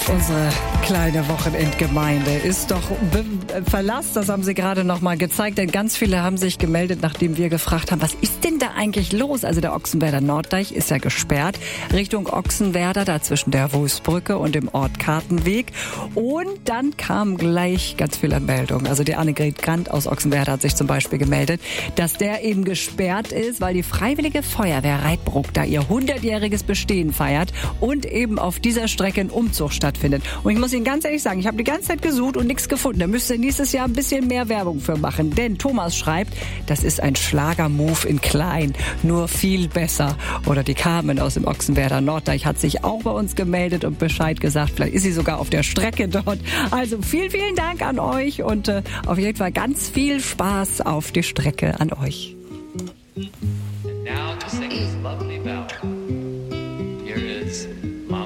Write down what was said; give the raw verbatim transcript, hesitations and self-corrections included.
Unsere kleine Wochenendgemeinde ist doch be- Verlass, das haben Sie gerade noch mal gezeigt, denn ganz viele haben sich gemeldet, nachdem wir gefragt haben, was ist denn da eigentlich los? Also der Ochsenwerder Norddeich ist ja gesperrt, Richtung Ochsenwerder, da zwischen der Wulfsbrücke und dem Ort Kartenweg. Und dann kamen gleich ganz viele Meldungen. Also die Annegret Grant aus Ochsenwerder hat sich zum Beispiel gemeldet, dass der eben gesperrt ist, weil die Freiwillige Feuerwehr Reitbruck da ihr hundertjähriges Bestehen feiert und eben auf dieser Strecke ein Umzug stattfindet. Und ich muss Ihnen ganz ehrlich sagen, ich habe die ganze Zeit gesucht und nichts gefunden. Da müsst ihr nächstes Jahr ein bisschen mehr Werbung für machen. Denn Thomas schreibt, das ist ein Schlagermove in klein, nur viel besser. Oder die Carmen aus dem Ochsenwerder Norddeich hat sich auch bei uns gemeldet und Bescheid gesagt. Vielleicht ist sie sogar auf der Strecke dort. Also vielen, vielen Dank an euch und äh, auf jeden Fall ganz viel Spaß auf die Strecke an euch.